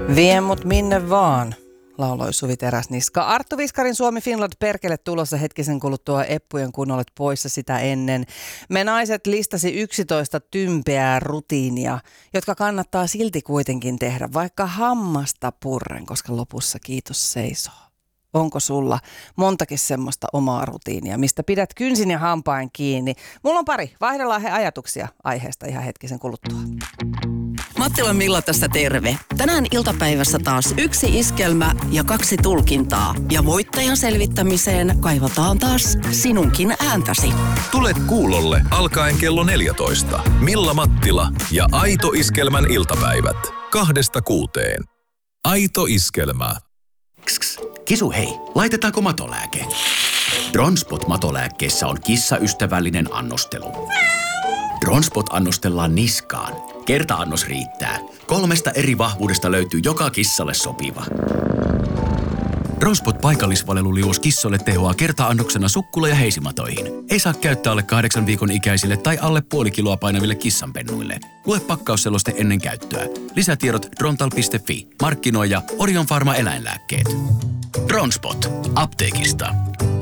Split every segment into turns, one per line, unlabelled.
Vie mut minne vaan, lauloi Suvi Teräsniska. Arttu Viskarin Suomi Finland perkele tulossa hetkisen kuluttua Eppujen, kun olet poissa sitä ennen. Me naiset listasi 11 tympeää rutiinia, jotka kannattaa silti kuitenkin tehdä, vaikka hammasta purren, koska lopussa kiitos seisoo. Onko sulla montakin semmoista omaa rutiinia, mistä pidät kynsin ja hampain kiinni? Mulla on pari. Vaihdellaan he ajatuksia aiheesta ihan hetkisen kuluttua.
Mattila Milla tässä terve. Tänään iltapäivässä taas yksi iskelmä ja 2 tulkintaa. Ja voittajan selvittämiseen kaivataan taas sinunkin ääntäsi.
Tule kuulolle alkaen kello 14. Milla Mattila ja Aito Iskelmän iltapäivät. 2–6. Aito Iskelmä.
Kisu hei, laitetaanko matolääke? Dronspot-matolääkkeessä on kissaystävällinen annostelu. Dronspot annostellaan niskaan. Kerta-annos riittää. 3 eri vahvuudesta löytyy joka kissalle sopiva. Dronspot paikallisvaleluliuos kissoille tehoaa kerta-annoksena sukkula- ja heisimatoihin. Ei saa käyttää alle 8 viikon ikäisille tai alle puoli kiloa painaville kissanpennuille. Lue pakkausseloste ennen käyttöä. Lisätiedot drontal.fi. Markkinoija Orion Pharma eläinlääkkeet. Dronspot. Apteekista.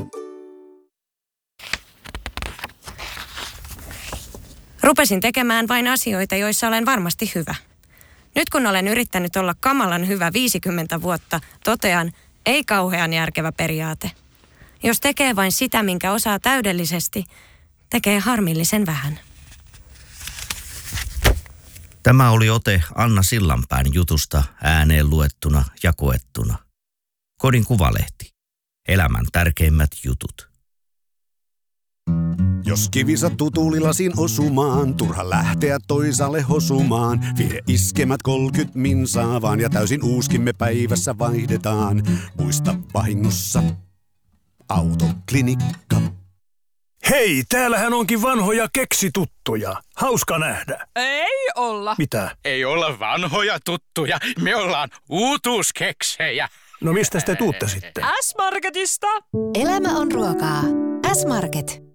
Rupesin tekemään vain asioita, joissa olen varmasti hyvä. Nyt kun olen yrittänyt olla kamalan hyvä 50 vuotta, totean, ei kauhean järkevä periaate. Jos tekee vain sitä, minkä osaa täydellisesti, tekee harmillisen vähän.
Tämä oli ote Anna Sillanpään jutusta ääneen luettuna ja koettuna. Kodin Kuvalehti. Elämän tärkeimmät jutut.
Jos kivi sattuu tuulilasiin osumaan, turha lähteä toisaalle hosumaan. Vie iskemät 30 minsaa vaan ja täysin uuskin me päivässä vaihdetaan. Muista vahingossa Autoklinikka.
Hei, täällähän onkin vanhoja keksituttuja. Hauska nähdä.
Ei olla.
Mitä?
Ei olla vanhoja tuttuja, me ollaan uutuuskeksejä.
No mistä te tuutte sitten?
S-Marketista.
Elämä on ruokaa. S-Market.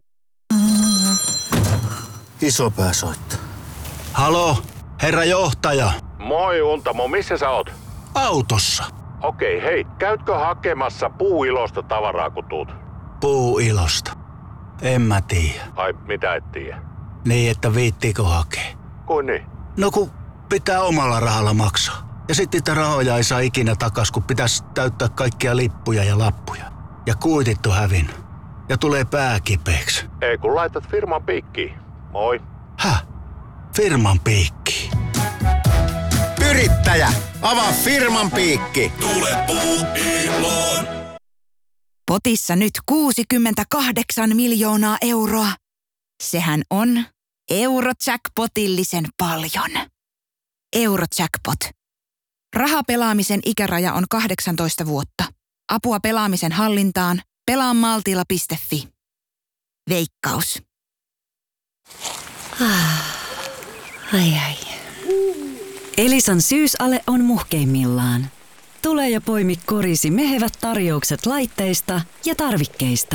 Isopää soittaa. Halo, herra johtaja.
Moi Untamo, missä sä oot?
Autossa.
Okei, hei, käytkö hakemassa puuilosta tavaraa kun tuut?
Puuilosta? En mä tiedä.
Ai, mitä et tiedä?
Niin, että viittiikö hakea?
Kuin niin?
No kun pitää omalla rahalla maksaa. Ja sitten niitä rahoja ei saa ikinä takas, kun pitäisi täyttää kaikkia lippuja ja lappuja. Ja kuitit on hävinnyt. Ja tulee pää kipeäksi.
Ei kun laitat firman piikkiin. Moi.
Häh? Firman piikki?
Yrittäjä, avaa firman piikki.
Tule puuiloon.
Potissa nyt 68 miljoonaa euroa. Sehän on Eurojackpotillisen paljon. Eurojackpot. Rahapelaamisen ikäraja on 18 vuotta. Apua pelaamisen hallintaan. Pelaamaltilla.fi. Veikkaus.
Ai. Elisan syysale on muhkeimmillaan. Tule ja poimi korisi mehevät tarjoukset laitteista ja tarvikkeista.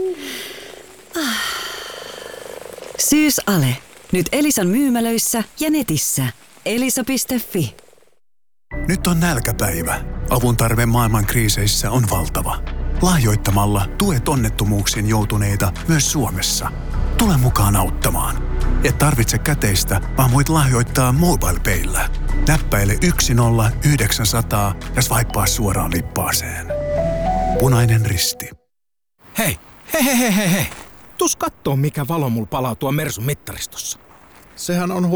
Syysale. Nyt Elisan myymälöissä ja netissä. Elisa.fi.
Nyt on nälkäpäivä. Avun tarve maailman kriiseissä on valtava. Lahjoittamalla tuet onnettomuuksiin joutuneita myös Suomessa. Tule mukaan auttamaan. Et tarvitse käteistä, vaan voit lahjoittaa MobilePayllä. Näppäile 10900 ja swipea suoraan lippaaseen. Punainen Risti.
Hei. Tuus kattoo, mikä valo mulla palaa tuo Mersun mittaristossa.
Sehän on